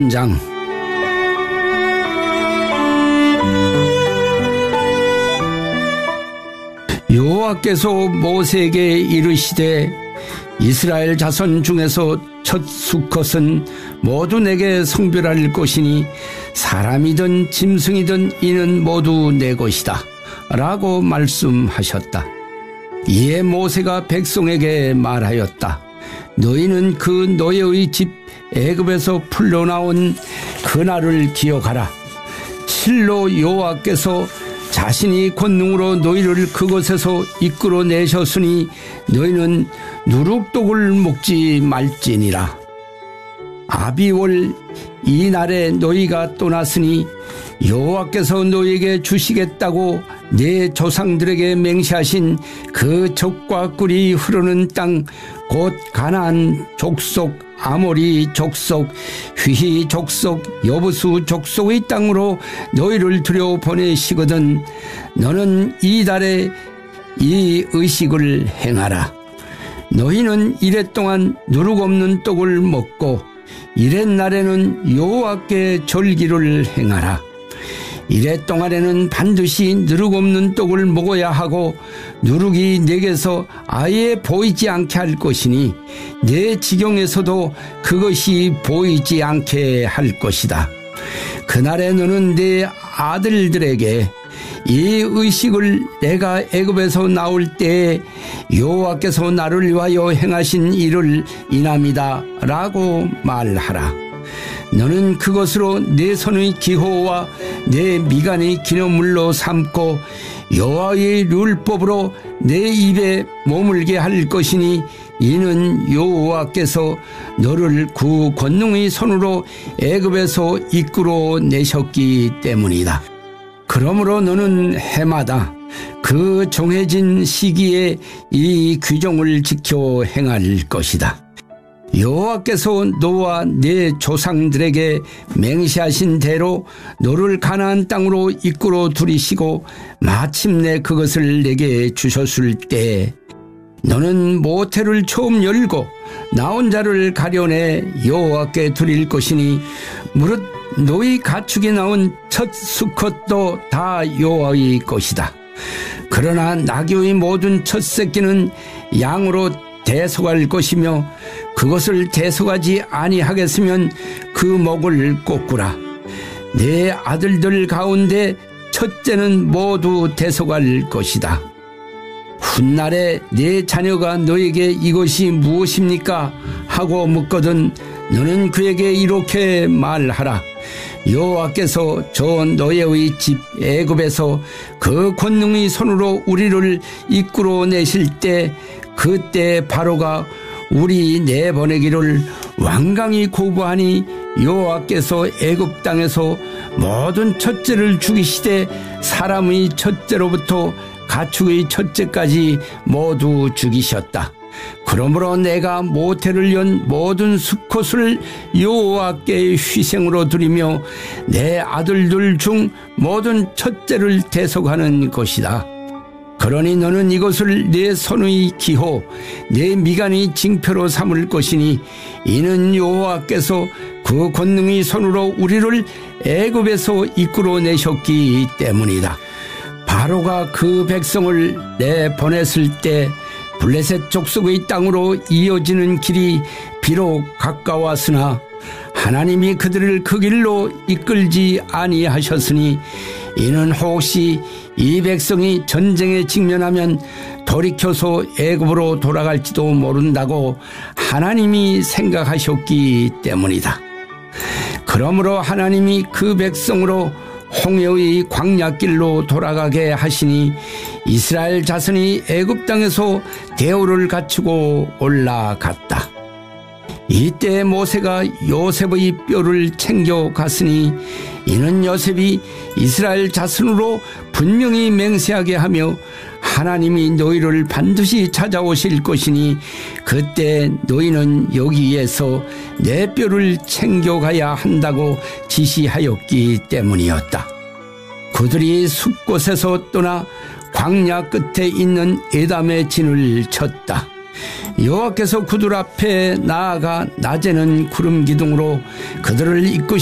장 여호와께서 모세에게 이르시되 이스라엘 자손 중에서 첫 수컷은 모두 내게 성별할 것이니 사람이든 짐승이든 이는 모두 내 것이다 라고 말씀하셨다. 이에 모세가 백성에게 말하였다. 너희는 그 노예의 집 애굽에서 풀려나온 그날을 기억하라. 실로 여호와께서 자신이 권능으로 너희를 그곳에서 이끌어내셨으니 너희는 누룩독을 먹지 말지니라. 아비월 이 날에 너희가 떠났으니 여호와께서 너희에게 주시겠다고 내 조상들에게 맹세하신 그 젖과 꿀이 흐르는 땅 곧 가나안 족속, 아모리 족속, 휘히 족속, 여부수 족속의 땅으로 너희를 들여보내시거든 너는 이 달에 이 의식을 행하라. 너희는 이래 동안 누룩 없는 떡을 먹고 이래 날에는 여호와께 절기를 행하라. 이래 동안에는 반드시 누룩 없는 떡을 먹어야 하고 누룩이 내게서 아예 보이지 않게 할 것이니 내 지경에서도 그것이 보이지 않게 할 것이다. 그날에 너는 내 아들들에게 이 의식을 내가 애굽에서 나올 때에 여호와께서 나를 위하여 행하신 일을 인함이다 라고 말하라. 너는 그것으로 내 손의 기호와 내 미간의 기념물로 삼고 여호와의 율법으로 내 입에 머물게 할 것이니 이는 여호와께서 너를 그 권능의 손으로 애굽에서 이끌어내셨기 때문이다. 그러므로 너는 해마다 그 정해진 시기에 이 규정을 지켜 행할 것이다. 여호와께서 너와 네 조상들에게 맹세하신 대로 너를 가나안 땅으로 이끌어 들이시고 마침내 그것을 내게 주셨을 때 너는 모태를 처음 열고 나온 자를 가려내 여호와께 드릴 것이니 무릇 너희 가축이 나온 첫 수컷도 다 여호와의 것이다. 그러나 나귀의 모든 첫 새끼는 양으로 대속할 것이며 그것을 대속하지 아니하겠으면 그 목을 꺾으라. 내 아들들 가운데 첫째는 모두 대속할 것이다. 훗날에 내 자녀가 너에게 이것이 무엇입니까? 하고 묻거든 너는 그에게 이렇게 말하라. 여호와께서 저 노예의 집 애굽에서 그 권능의 손으로 우리를 이끌어내실 때 그때 바로가 우리 내보내기를 완강히 거부하니 여호와께서 애굽 땅에서 모든 첫째를 죽이시되 사람의 첫째로부터 가축의 첫째까지 모두 죽이셨다. 그러므로 내가 모태를 연 모든 수컷을 여호와께 희생으로 드리며 내 아들들 중 모든 첫째를 대속하는 것이다. 그러니 너는 이것을 내 손의 기호, 내 미간의 징표로 삼을 것이니 이는 여호와께서 그 권능의 손으로 우리를 애굽에서 이끌어내셨기 때문이다. 바로가 그 백성을 내보냈을 때 블레셋 족속의 땅으로 이어지는 길이 비록 가까웠으나 하나님이 그들을 그 길로 이끌지 아니하셨으니 이는 혹시 이 백성이 전쟁에 직면하면 돌이켜서 애굽으로 돌아갈지도 모른다고 하나님이 생각하셨기 때문이다. 그러므로 하나님이 그 백성으로 홍해의 광야길로 돌아가게 하시니 이스라엘 자손이 애굽 땅에서 대우를 갖추고 올라갔다. 이때 모세가 요셉의 뼈를 챙겨 갔으니 이는 요셉이 이스라엘 자손으로 분명히 맹세하게 하며 하나님이 너희를 반드시 찾아오실 것이니 그때 너희는 여기에서 내 뼈를 챙겨가야 한다고 지시하였기 때문이었다. 그들이 숲곳에서 떠나 광야 끝에 있는 에담의 진을 쳤다. 여호와께서 그들 앞에 나아가 낮에는 구름 기둥으로 그들을 이끄